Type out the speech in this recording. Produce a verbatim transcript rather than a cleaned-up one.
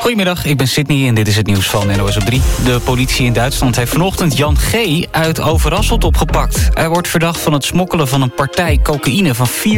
Goedemiddag, ik ben Sydney en dit is het nieuws van N O S op drie. De politie in Duitsland heeft vanochtend Jan G. uit Overasselt opgepakt. Hij wordt verdacht van het smokkelen van een partij cocaïne van vier